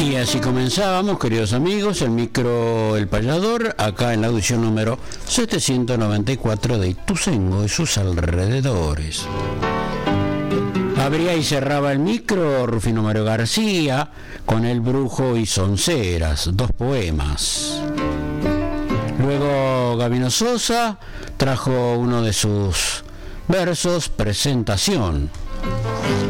Y así comenzábamos, queridos amigos, el micro El Payador, acá en la audición número 794 de Ituzaingó y sus alrededores. Abría y cerraba el micro Rufino Mario García con El Brujo y Sonceras, 2 poemas. Luego Gabino Sosa trajo uno de sus versos, Presentación.